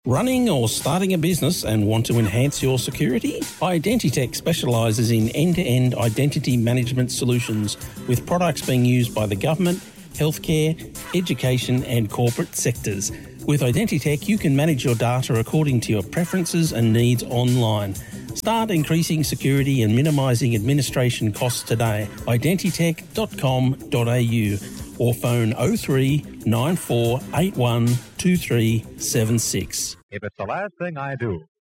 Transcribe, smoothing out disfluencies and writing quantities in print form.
Running or starting a business and want to enhance your security? Identitech specialises in end-to-end identity management solutions with products being used by the government, healthcare, education and corporate sectors. With Identitech, you can manage your data according to your preferences and needs online. Start increasing security and minimising administration costs today. Identitech.com.au or phone 03 9481 2376. If it's the last thing I do,